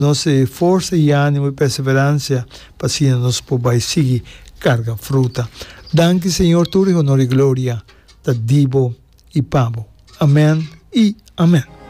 nossa força e ânimo e perseverança, para nos poder seguir carga fruta. Danke, Senhor, tudo honor e glória, da dibo e pabo. Amém e amém.